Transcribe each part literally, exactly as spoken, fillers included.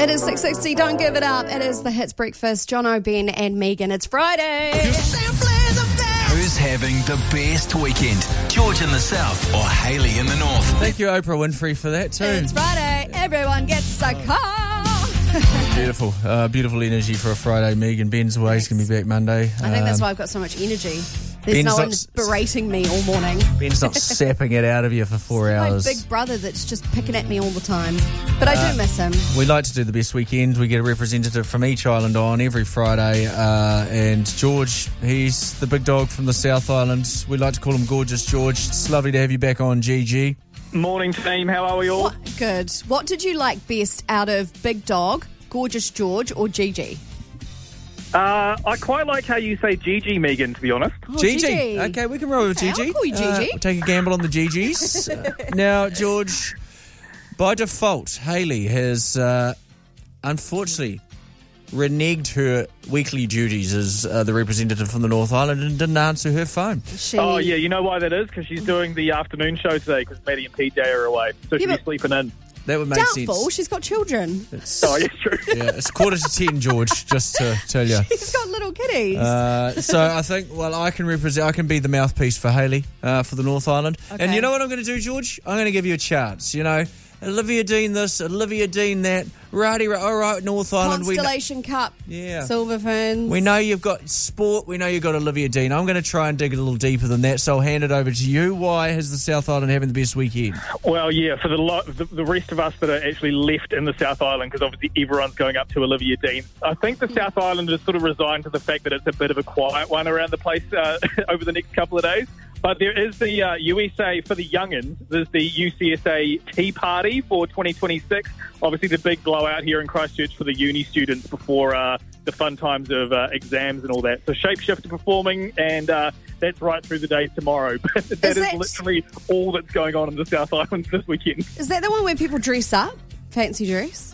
It is six sixty, don't give it up. It is the Hits Breakfast, Jono, Ben and Megan. It's Friday. Who's having the best weekend? George in the south or Hayley in the north? Thank you, Oprah Winfrey, for that too. It's Friday. Everyone gets a car. Beautiful. Uh, beautiful energy for a Friday. Megan, Ben's away. He's going to be back Monday. I think that's why I've got so much energy. There's Ben's no one not- berating me all morning. Ben's not sapping it out of you for four My hours. big brother that's just picking at me all the time. But I do miss him. We like to do the best weekend. We get a representative from each island on every Friday. Uh, and George, he's the big dog from the South Island. We like to call him Gorgeous George. It's lovely to have you back on, G G. Morning, team. How are we all? What? Good. What did you like best out of Big Dog, Gorgeous George, or Gigi? Uh, I quite like how you say Gigi, Megan, to be honest. Oh, Gigi. Okay, we can roll with Okay, Gigi. I'll call you Uh, Gigi. we'll take a gamble on the G Gs. Uh, now, George, by default, Hayley has uh, unfortunately reneged her weekly duties as uh, the representative from the North Island and didn't answer her phone. She, Oh, yeah, you know why that is? Because she's doing the afternoon show today because Maddie and P J are away. So she'll Yeah, be sleeping in. That would make Doubtful. sense. She's got children. It's, Oh, yeah, true. yeah, it's quarter to ten, George, just to tell you. She's got little kitties. Uh, so I think, well, I can represent, I can be the mouthpiece for Hayley uh, for the North Island. And Okay. you know what I'm going to do, George? I'm going to give you a chance. You know, Olivia Dean this, Olivia Dean that. Righty, right, all right, North Island. We know, Constellation Cup. Yeah. Silver Ferns. we know you've got sport. We know you've got Olivia Dean. I'm going to try and dig a little deeper than that. So I'll hand it over to you. Why is the South Island having the best weekend? Well, yeah, for the, lo- the the rest of us that are actually left in the South Island, because obviously everyone's going up to Olivia Dean, I think the South Island is sort of resigned to the fact that it's a bit of a quiet one around the place uh, over the next couple of days. But there is the uh, U S A, for the youngins, there's the U C S A Tea Party for twenty twenty-six. Obviously the big blowout here in Christchurch for the uni students before uh, the fun times of uh, exams and all that. So Shapeshifter performing, and uh, that's right through the day tomorrow. But that is, Is that- literally all that's going on in the South Island this weekend. Is that the one where people dress up? Fancy dress?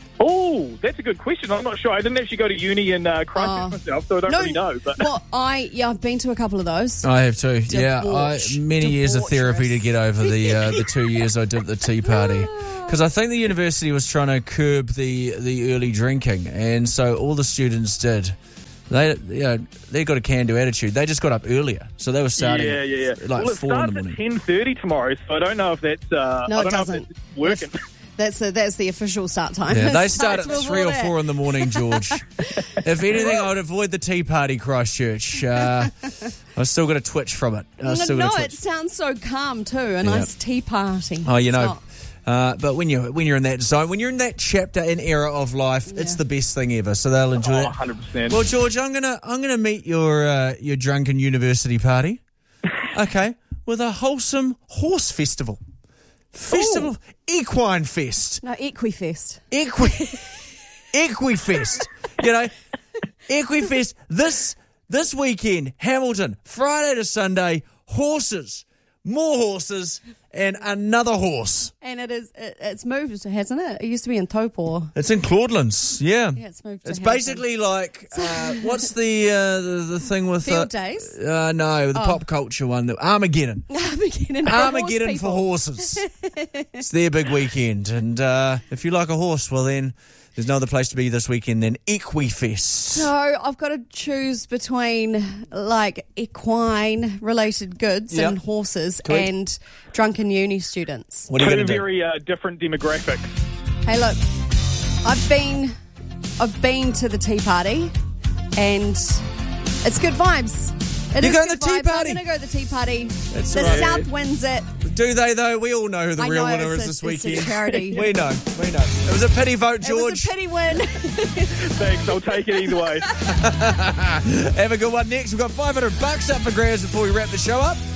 Oh, that's a good question. I'm not sure. I didn't actually go to uni in uh, Christchurch Oh. myself, so I don't really know. But Well, I, yeah, I've been to a couple of those. I have too. Yeah, I, Debauch. many years of therapy to Debaucherous. get over the uh, the two years I did at the Tea Party. Because I think the university was trying to curb the, the early drinking, and so all the students did. They, you know, they got a can-do attitude. They just got up earlier, so they were starting yeah, yeah, yeah. at like well, it four in the starts morning. at ten thirty tomorrow, so I don't know if that's uh, No, I it don't know doesn't. if that's working. That's the, that's the official start time. Yeah, they It start at starts three or before four that. in the morning, George. If anything, I would avoid the Tea Party, Christchurch. Uh, I still got a twitch from it. I No, still no, got a it twitch. sounds so calm too. A nice tea party. Oh, you It's know. not. Uh, but when you're when you're in that zone, when you're in that chapter and era of life, it's Yeah. the best thing ever. So they'll enjoy Oh, it. one hundred percent. Well, George, I'm gonna I'm gonna meet your uh, your drunken university party. Okay, with a wholesome horse festival, festival equine fest, No, Equifest. equi equifest. You know, equifest this this weekend, Hamilton, Friday to Sunday, horses, more horses, and another horse. And it is, it, it's moved, hasn't it? It used to be in Taupo. It's in Claudelands, yeah. Yeah, it's moved to It's Hamilton. basically like uh, what's the, uh, the the thing with Field uh, days? Uh, no, the pop culture one, the Armageddon. Armageddon for Armageddon horse for people. horses. It's their big weekend, and uh, if you like a horse, well then there's no other place to be this weekend than Equifest. So I've got to choose between like equine related goods Yep. and horses Correct. and drunken uni students. What are you Two going to do? very uh, different demographics. Hey, look, I've been, I've been to the tea party, and it's good vibes. It You're is going good to the tea vibes. party? I'm going to go to the tea party. That's the right. South wins it. Do they though? We all know who the I real know, winner it's is a- this it's a weekend. charity. We know, we know. It was a pity vote, It was George. a pity win. Thanks, I'll take it either way. Have a good one next. We've got five hundred bucks up for grabs before we wrap the show up.